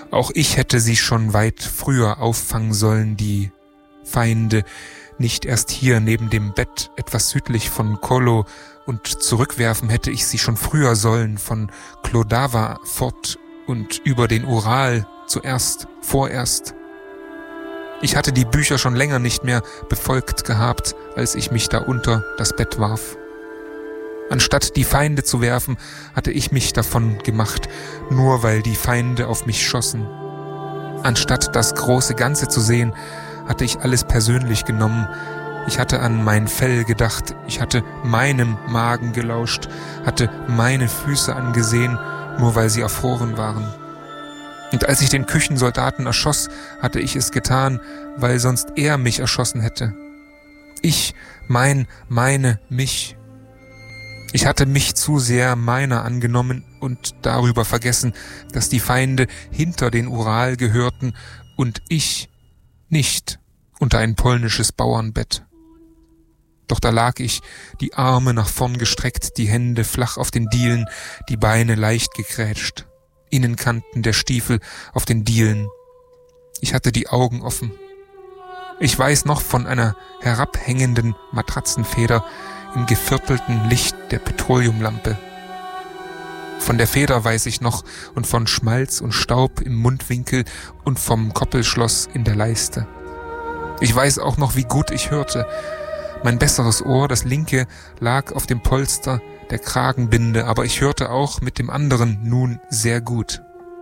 Auch ich hätte sie schon weit früher auffangen sollen, die Feinde, nicht erst hier neben dem Bett, etwas südlich von Kolo, und zurückwerfen hätte ich sie schon früher sollen, von Klodava fort und über den Ural vorerst. Ich hatte die Bücher schon länger nicht mehr befolgt gehabt, als ich mich da unter das Bett warf. Anstatt die Feinde zu werfen, hatte ich mich davon gemacht, nur weil die Feinde auf mich schossen. Anstatt das große Ganze zu sehen, hatte ich alles persönlich genommen. Ich hatte an mein Fell gedacht, ich hatte meinem Magen gelauscht, hatte meine Füße angesehen, nur weil sie erfroren waren. Und als ich den Küchensoldaten erschoss, hatte ich es getan, weil sonst er mich erschossen hätte. Ich, mich. Ich hatte mich zu sehr meiner angenommen und darüber vergessen, dass die Feinde hinter den Ural gehörten und ich nicht unter ein polnisches Bauernbett. Doch da lag ich, die Arme nach vorn gestreckt, die Hände flach auf den Dielen, die Beine leicht gegrätscht, Innenkanten der Stiefel auf den Dielen. Ich hatte die Augen offen. Ich weiß noch von einer herabhängenden Matratzenfeder im geviertelten Licht der Petroleumlampe. Von der Feder weiß ich noch und von Schmalz und Staub im Mundwinkel und vom Koppelschloss in der Leiste. Ich weiß auch noch, wie gut ich hörte. Mein besseres Ohr, das linke, lag auf dem Polster der Kragenbinde, aber ich hörte auch mit dem anderen nun sehr gut.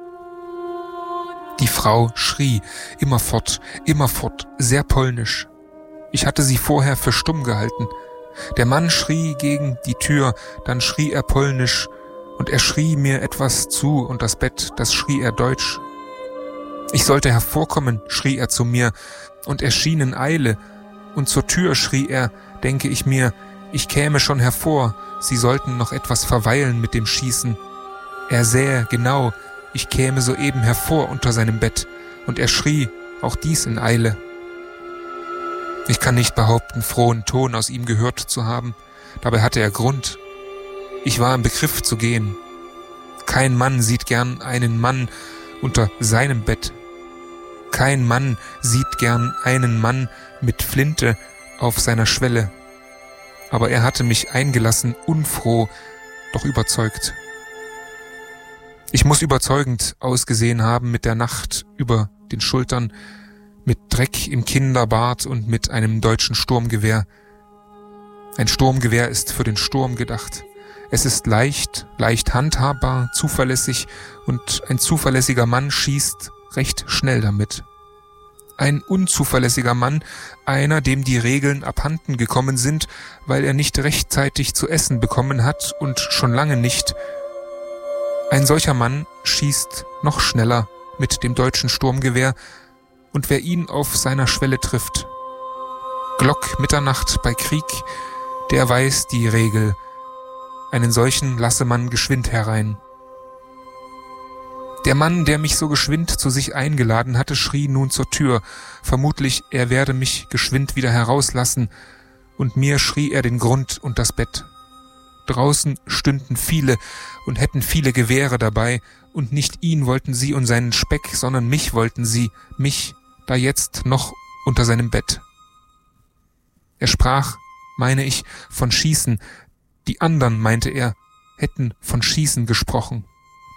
Die Frau schrie, immerfort, sehr polnisch. Ich hatte sie vorher für stumm gehalten. Der Mann schrie gegen die Tür, dann schrie er polnisch, und er schrie mir etwas zu, und das Bett, das schrie er deutsch. Ich sollte hervorkommen, schrie er zu mir, und er schien in Eile, und zur Tür schrie er, denke ich mir, ich käme schon hervor, sie sollten noch etwas verweilen mit dem Schießen. Er sähe genau, ich käme soeben hervor unter seinem Bett, und er schrie, auch dies in Eile. Ich kann nicht behaupten, frohen Ton aus ihm gehört zu haben, dabei hatte er Grund. Ich war im Begriff zu gehen. Kein Mann sieht gern einen Mann unter seinem Bett. Kein Mann sieht gern einen Mann mit Flinte auf seiner Schwelle. Aber er hatte mich eingelassen, unfroh, doch überzeugt. Ich muss überzeugend ausgesehen haben mit der Nacht über den Schultern, mit Dreck im Kinderbart und mit einem deutschen Sturmgewehr. Ein Sturmgewehr ist für den Sturm gedacht. Es ist leicht handhabbar, zuverlässig, und ein zuverlässiger Mann schießt recht schnell damit. Ein unzuverlässiger Mann, einer, dem die Regeln abhanden gekommen sind, weil er nicht rechtzeitig zu essen bekommen hat und schon lange nicht. Ein solcher Mann schießt noch schneller mit dem deutschen Sturmgewehr, und wer ihn auf seiner Schwelle trifft, Glock Mitternacht bei Krieg, der weiß die Regel. Einen solchen lasse man geschwind herein. Der Mann, der mich so geschwind zu sich eingeladen hatte, schrie nun zur Tür. Vermutlich, er werde mich geschwind wieder herauslassen, und mir schrie er den Grund und das Bett. Draußen stünden viele und hätten viele Gewehre dabei, und nicht ihn wollten sie und seinen Speck, sondern mich wollten sie, mich, da jetzt noch unter seinem Bett. Er sprach, meine ich, von Schießen. Die anderen, meinte er, hätten von Schießen gesprochen.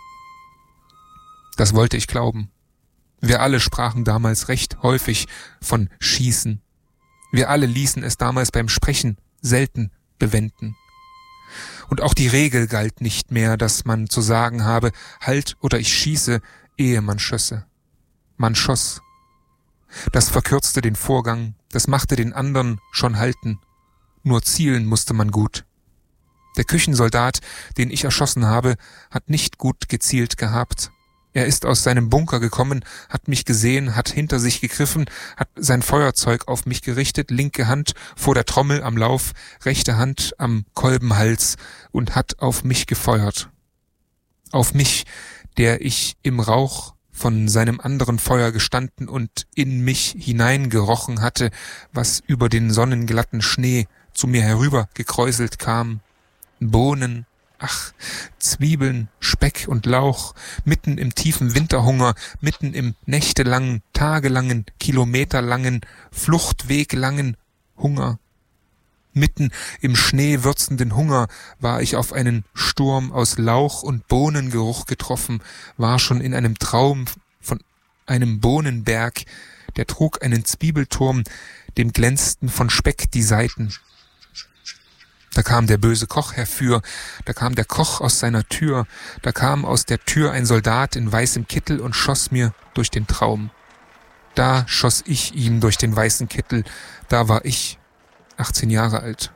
Das wollte ich glauben. Wir alle sprachen damals recht häufig von Schießen. Wir alle ließen es damals beim Sprechen selten bewenden. Und auch die Regel galt nicht mehr, dass man zu sagen habe, halt oder ich schieße, ehe man schösse. Man schoss. Das verkürzte den Vorgang, das machte den anderen schon halten. Nur zielen musste man gut. Der Küchensoldat, den ich erschossen habe, hat nicht gut gezielt gehabt. Er ist aus seinem Bunker gekommen, hat mich gesehen, hat hinter sich gegriffen, hat sein Feuerzeug auf mich gerichtet, linke Hand vor der Trommel am Lauf, rechte Hand am Kolbenhals, und hat auf mich gefeuert. Auf mich, der ich im Rauch von seinem anderen Feuer gestanden und in mich hineingerochen hatte, was über den sonnenglatten Schnee zu mir herüber gekräuselt kam. Bohnen, Ach, Zwiebeln, Speck und Lauch, mitten im tiefen Winterhunger, mitten im nächtelangen, tagelangen, kilometerlangen, fluchtweglangen Hunger. Mitten im schneewürzenden Hunger war ich auf einen Sturm aus Lauch und Bohnengeruch getroffen, war schon in einem Traum von einem Bohnenberg, der trug einen Zwiebelturm, dem glänzten von Speck die Seiten. Da kam der böse Koch herfür, da kam der Koch aus seiner Tür, da kam aus der Tür ein Soldat in weißem Kittel und schoss mir durch den Traum. Da schoss ich ihm durch den weißen Kittel, da war ich 18 Jahre alt.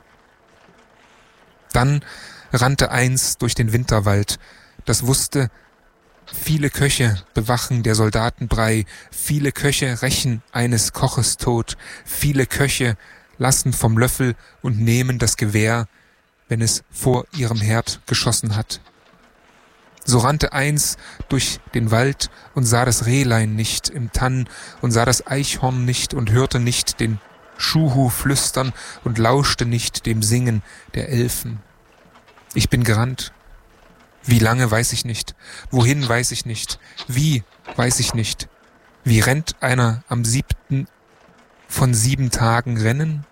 Dann rannte eins durch den Winterwald, das wusste, viele Köche bewachen der Soldaten Brei, viele Köche rächen eines Koches Tod, viele Köche lassen vom Löffel und nehmen das Gewehr, wenn es vor ihrem Herd geschossen hat. So rannte eins durch den Wald und sah das Rehlein nicht im Tann und sah das Eichhorn nicht und hörte nicht den Schuhu flüstern und lauschte nicht dem Singen der Elfen. Ich bin gerannt. Wie lange, weiß ich nicht. Wohin, weiß ich nicht. Wie, weiß ich nicht. Wie rennt einer am 7. von 7 Tagen Rennen?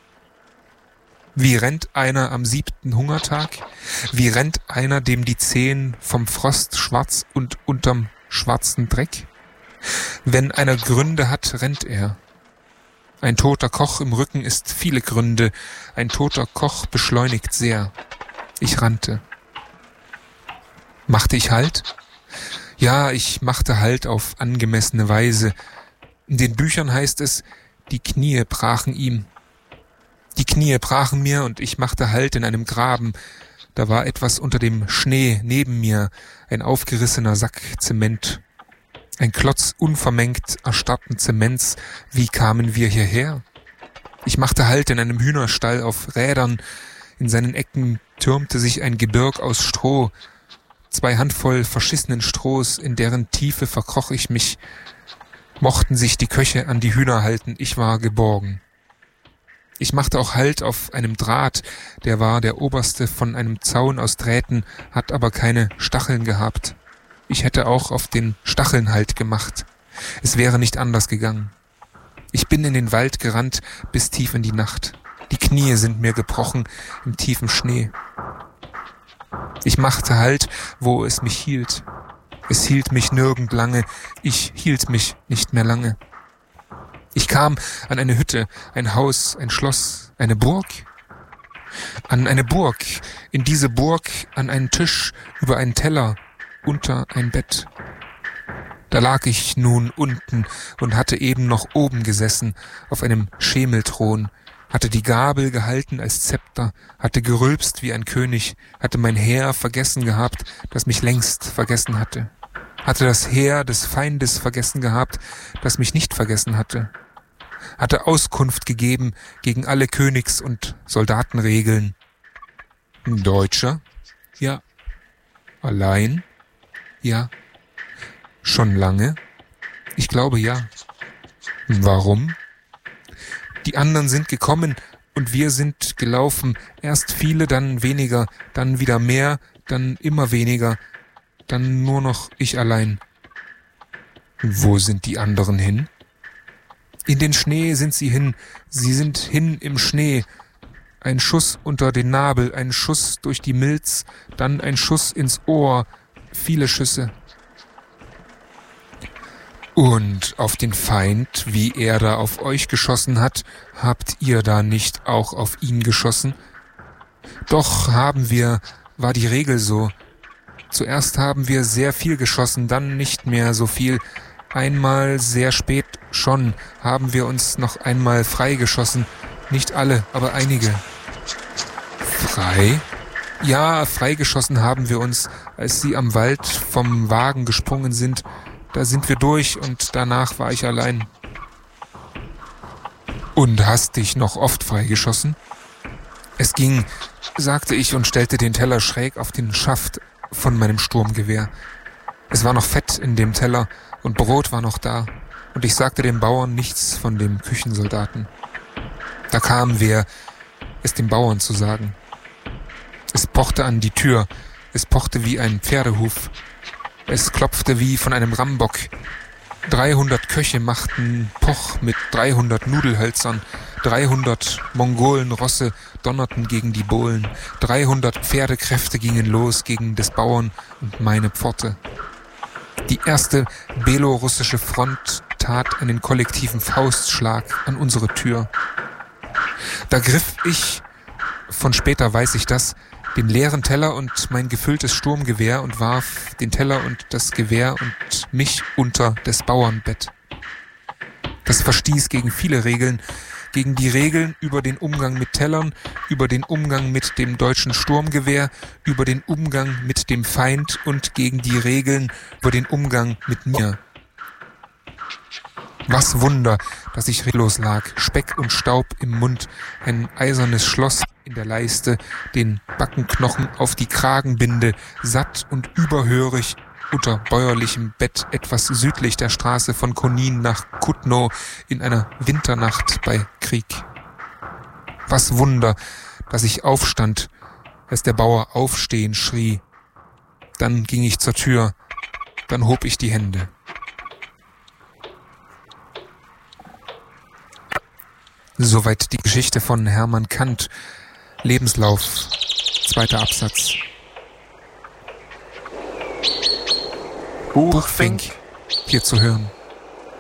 Wie rennt einer am 7. Hungertag? Wie rennt einer, dem die Zehen vom Frost schwarz und unterm schwarzen Dreck? Wenn einer Gründe hat, rennt er. Ein toter Koch im Rücken ist viele Gründe. Ein toter Koch beschleunigt sehr. Ich rannte. Machte ich Halt? Ja, ich machte Halt auf angemessene Weise. In den Büchern heißt es, die Knie brachen ihm. Die Knie brachen mir und ich machte Halt in einem Graben. Da war etwas unter dem Schnee neben mir, ein aufgerissener Sack Zement. Ein Klotz unvermengt erstarrten Zements. Wie kamen wir hierher? Ich machte Halt in einem Hühnerstall auf Rädern. In seinen Ecken türmte sich ein Gebirg aus Stroh. 2 Handvoll verschissenen Strohs, in deren Tiefe verkroch ich mich. Mochten sich die Köche an die Hühner halten, ich war geborgen. Ich machte auch Halt auf einem Draht, der war der oberste von einem Zaun aus Drähten, hat aber keine Stacheln gehabt. Ich hätte auch auf den Stacheln Halt gemacht. Es wäre nicht anders gegangen. Ich bin in den Wald gerannt bis tief in die Nacht. Die Knie sind mir gebrochen im tiefen Schnee. Ich machte Halt, wo es mich hielt. Es hielt mich nirgend lange, ich hielt mich nicht mehr lange. Ich kam an eine Hütte, ein Haus, ein Schloss, eine Burg. An eine Burg, in diese Burg, an einen Tisch, über einen Teller, unter ein Bett. Da lag ich nun unten und hatte eben noch oben gesessen, auf einem Schemelthron, hatte die Gabel gehalten als Zepter, hatte gerülpst wie ein König, hatte mein Heer vergessen gehabt, das mich längst vergessen hatte. Hatte das Heer des Feindes vergessen gehabt, das mich nicht vergessen hatte. Hatte Auskunft gegeben gegen alle Königs- und Soldatenregeln. Ein Deutscher? Ja. Allein? Ja. Schon lange? Ich glaube ja. Warum? Die anderen sind gekommen und wir sind gelaufen. Erst viele, dann weniger, dann wieder mehr, dann immer weniger, dann nur noch ich allein. Wo sind die anderen hin? In den Schnee sind sie hin. Sie sind hin im Schnee. Ein Schuss unter den Nabel, ein Schuss durch die Milz, dann ein Schuss ins Ohr. Viele Schüsse. Und auf den Feind, wie er da auf euch geschossen hat, habt ihr da nicht auch auf ihn geschossen? Doch haben wir, war die Regel so. Zuerst haben wir sehr viel geschossen, dann nicht mehr so viel. Einmal sehr spät schon haben wir uns noch einmal freigeschossen. Nicht alle, aber einige. Frei? Ja, freigeschossen haben wir uns, als sie am Wald vom Wagen gesprungen sind. Da sind wir durch und danach war ich allein. Und hast dich noch oft freigeschossen? Es ging, sagte ich und stellte den Teller schräg auf den Schaft von meinem Sturmgewehr. Es war noch Fett in dem Teller und Brot war noch da und ich sagte dem Bauern nichts von dem Küchensoldaten. Da kam wer, es dem Bauern zu sagen. Es pochte an die Tür. Es pochte wie ein Pferdehuf. Es klopfte wie von einem Rambock. 300 Köche machten Poch mit 300 Nudelhölzern. 300 Mongolenrosse donnerten gegen die Bohlen. 300 Pferdekräfte gingen los gegen des Bauern und meine Pforte. Die erste belorussische Front tat einen kollektiven Faustschlag an unsere Tür. Da griff ich, von später weiß ich das, den leeren Teller und mein gefülltes Sturmgewehr und warf den Teller und das Gewehr und mich unter des Bauern Bett. Das verstieß gegen viele Regeln, gegen die Regeln über den Umgang mit Tellern, über den Umgang mit dem deutschen Sturmgewehr, über den Umgang mit dem Feind und gegen die Regeln über den Umgang mit mir. Was Wunder, dass ich reglos lag, Speck und Staub im Mund, ein eisernes Schloss in der Leiste, den Backenknochen auf die Kragenbinde, satt und überhörig unter bäuerlichem Bett etwas südlich der Straße von Konin nach Kutno in einer Winternacht bei Krieg. Was Wunder, dass ich aufstand, als der Bauer aufstehen schrie. Dann ging ich zur Tür, dann hob ich die Hände. Soweit die Geschichte von Hermann Kant, Lebenslauf, 2. Absatz. Buchfink, hier zu hören.